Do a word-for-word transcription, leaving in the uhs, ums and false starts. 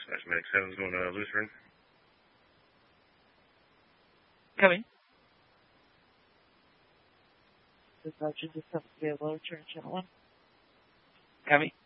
slash Medic seven is going to Lutheran. Coming. Dispatcher, just have to be a low turn channel one. Coming.